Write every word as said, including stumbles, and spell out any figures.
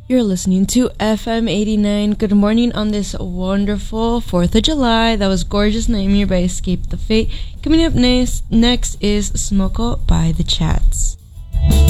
You're listening to F M eighty-nine. Good morning on this wonderful fourth of July. That was Gorgeous Nightmare by Escape the Fate. Coming up next, next is Smoko by The Chats.